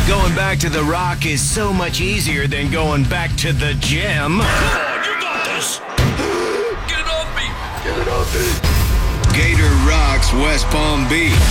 Going back to the Rock is so much easier than going back to the gym. Come on, you got this. Get it off me. Get it off me. Gator rocks West Palm Beach.